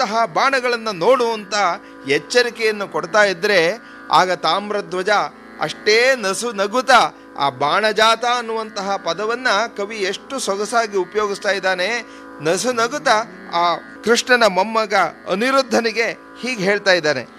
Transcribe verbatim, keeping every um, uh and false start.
ಬರುವಂತಹ ಬಾಣಗಳನ್ನು ನೋಡು ಅಂತ ಎಚ್ಚರಿಕೆಯನ್ನು ಕೊಡ್ತಾ ಇದ್ದರೆ, ಆಗ ತಾಮ್ರಧ್ವಜ ಅಷ್ಟೇ ನಸು ನಗುತ ಆ ಬಾಣಜಾತ ಅನ್ನುವಂತಹ ಪದವನ್ನು ಕವಿ ಎಷ್ಟು ಸೊಗಸಾಗಿ ಉಪಯೋಗಿಸ್ತಾ ಇದ್ದಾನೆ. ನಸು ನಗುತ ಆ ಕೃಷ್ಣನ ಮೊಮ್ಮಗ ಅನಿರುದ್ಧನಿಗೆ ಹೀಗೆ ಹೇಳ್ತಾ ಇದ್ದಾನೆ: